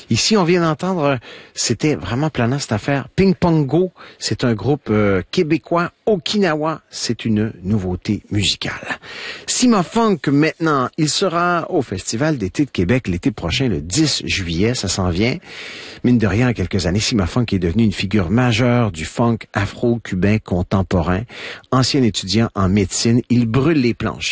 Ici, on vient d'entendre, c'était vraiment planant cette affaire. Ping Pong Go, c'est un groupe québécois. Okinawa, c'est une nouveauté musicale. Cima Funk, maintenant, il sera au Festival d'été de Québec l'été prochain, le 10 juillet, ça s'en vient. Mine de rien, en quelques années, Cima Funk est devenu une figure majeure du funk afro-cubain contemporain. Ancien étudiant en médecine, il brûle les planches.